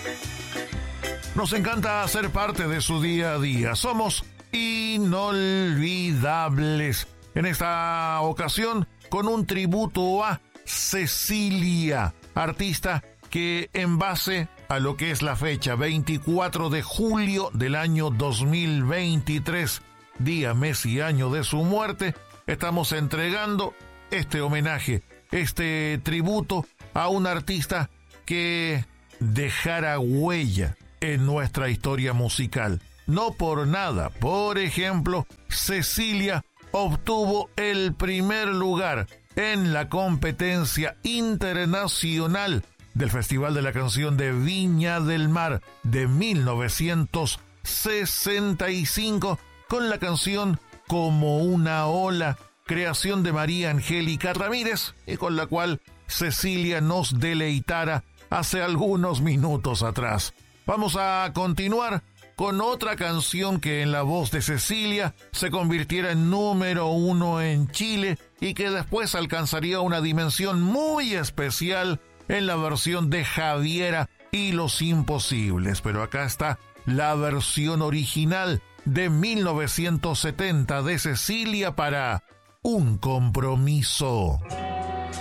Nos encanta ser parte de su día a día. Somos inolvidables. En esta ocasión, con un tributo a Cecilia, artista que en base a lo que es la fecha 24 de julio del año 2023, día, mes y año de su muerte, estamos entregando este homenaje, este tributo a un artista que dejara huella en nuestra historia musical. No por nada, por ejemplo, Cecilia obtuvo el primer lugar en la competencia internacional del Festival de la Canción de Viña del Mar de 1965 con la canción Como una ola, creación de María Angélica Ramírez, y con la cual Cecilia nos deleitara hace algunos minutos atrás. Vamos a continuar con otra canción que en la voz de Cecilia se convirtiera en número 1 en Chile y que después alcanzaría una dimensión muy especial en la versión de Javiera y los Imposibles. Pero acá está la versión original de 1970 de Cecilia para Un Compromiso.